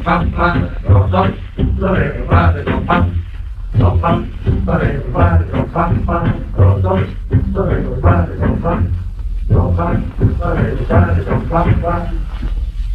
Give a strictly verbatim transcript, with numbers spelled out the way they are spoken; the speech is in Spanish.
pam pam, do sol, do re fa do pam, do pam, do re fa do pam pam, do sol, do re fa do pam, do pam, do re fa do pam pam.